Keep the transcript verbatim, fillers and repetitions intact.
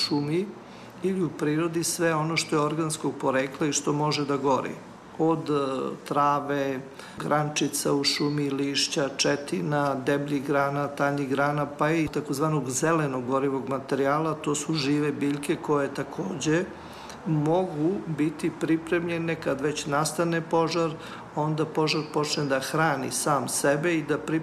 šumi ili u prirodi sve ono što je organskog porekla i što može da gori. Od trave, grančica u šumi, lišća, četina, debljih grana, tanjih grana, pa i takozvanog zelenog gorivog materijala, to su žive biljke koje takođe mogu biti pripremljene kad već nastane požar, onda požar počne da hrani sam sebe i da pripremi